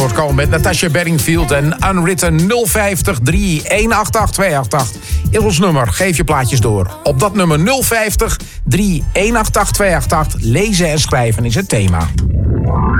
Wordt komen met Natasha Bedingfield en Unwritten 050 3188288 is ons nummer. Geef je plaatjes door. Op dat nummer 050 3188288 lezen en schrijven is het thema.